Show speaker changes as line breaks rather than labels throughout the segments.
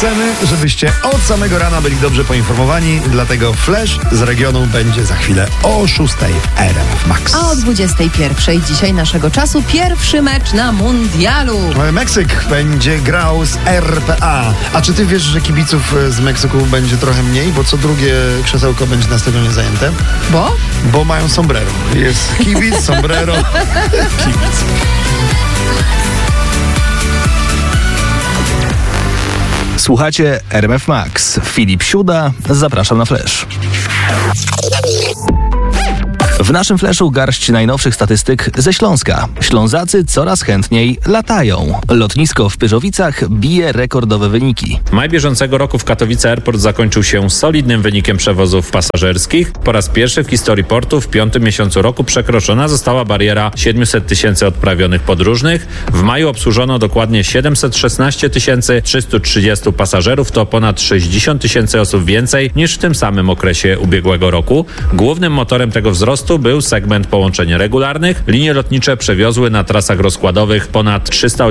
chcemy, żebyście od samego rana byli dobrze poinformowani, dlatego Flash z regionu będzie za chwilę o 6 w RMF Max.
A o 21 dzisiaj naszego czasu pierwszy mecz na mundialu.
Meksyk będzie grał z RPA. A czy ty wiesz, że kibiców z Meksyku będzie trochę mniej, bo co drugie krzesełko będzie na stadionie zajęte? Bo mają sombrero. Jest kibic, sombrero, kibic.
Słuchacie RMF Max. Filip Siuda, zapraszam na Flash. W naszym Flashu garść najnowszych statystyk ze Śląska. Ślązacy coraz chętniej latają. Lotnisko w Pyrzowicach bije rekordowe wyniki.
Maj bieżącego roku w Katowice Airport zakończył się solidnym wynikiem przewozów pasażerskich. Po raz pierwszy w historii portu w 5. miesiącu roku przekroczona została bariera 700 tysięcy odprawionych podróżnych. W maju obsłużono dokładnie 716 330 pasażerów, to ponad 60 tysięcy osób więcej niż w tym samym okresie ubiegłego roku. Głównym motorem tego wzrostu był segment połączeń regularnych. Linie lotnicze przewiozły na trasach rozkładowych ponad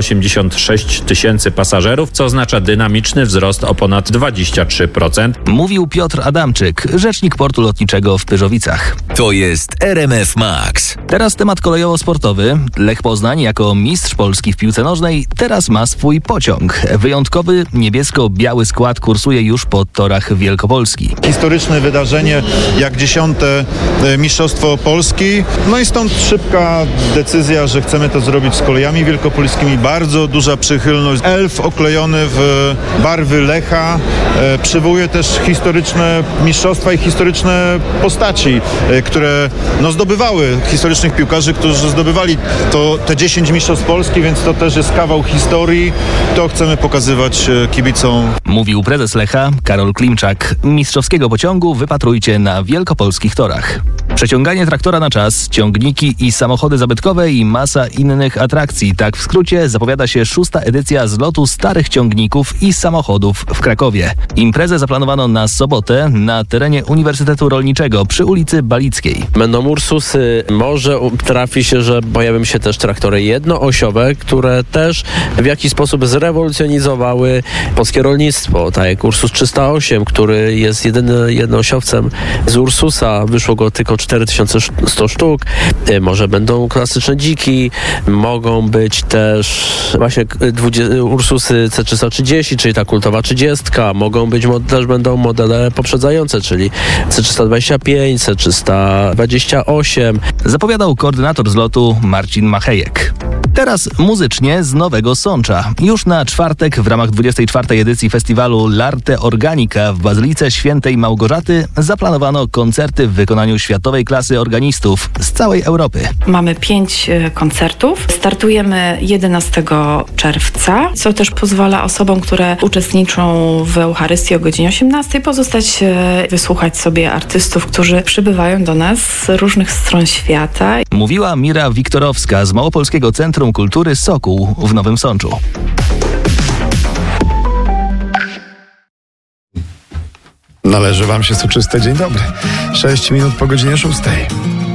386 tysięcy pasażerów, co oznacza dynamiczny wzrost o ponad 23%.
Mówił Piotr Adamczyk, rzecznik portu lotniczego w Pyrzowicach.
To jest RMF Max.
Teraz temat kolejowo-sportowy. Lech Poznań jako mistrz Polski w piłce nożnej teraz ma swój pociąg. Wyjątkowy niebiesko-biały skład kursuje już po torach Wielkopolski.
Historyczne wydarzenie jak 10. Mistrzostwo Polski. No i stąd szybka decyzja, że chcemy to zrobić z kolejami wielkopolskimi. Bardzo duża przychylność. Elf oklejony w barwy Lecha przywołuje też historyczne mistrzostwa i historyczne postaci, które zdobywały, historycznych piłkarzy, którzy zdobywali te 10 mistrzostw Polski, więc to też jest kawał historii. To chcemy pokazywać kibicom.
Mówił prezes Lecha Karol Klimczak. Mistrzowskiego pociągu wypatrujcie na wielkopolskich torach. Przeciąganie traktora na czas, ciągniki i samochody zabytkowe i masa innych atrakcji. Tak w skrócie zapowiada się 6. edycja zlotu starych ciągników i samochodów w Krakowie. Imprezę zaplanowano na sobotę na terenie Uniwersytetu Rolniczego przy ulicy Balickiej.
Będą Ursusy, może trafi się, że pojawią się też traktory jednoosiowe, które też w jakiś sposób zrewolucjonizowały polskie rolnictwo. Tak jak Ursus 308, który jest jednoosiowcem z Ursusa, wyszło go tylko 4100 sztuk. Może będą klasyczne dziki, mogą być też właśnie Ursusy C330, czyli ta kultowa 30, też będą modele poprzedzające, czyli C325, C328.
Zapowiadał koordynator zlotu Marcin Machejek. Teraz muzycznie z Nowego Sącza. Już na czwartek w ramach 24. edycji festiwalu L'Arte Organica w Bazylice Świętej Małgorzaty zaplanowano koncerty w wykonaniu światowej klasy organistów z całej Europy.
Mamy 5 koncertów. Startujemy 11 czerwca, co też pozwala osobom, które uczestniczą w Eucharystii o godzinie 18 pozostać, wysłuchać sobie artystów, którzy przybywają do nas z różnych stron świata.
Mówiła Mira Wiktorowska z Małopolskiego Centrum Kultury Sokół w Nowym Sączu.
Należy wam się soczyste dzień dobry. 6 minut po godzinie 6.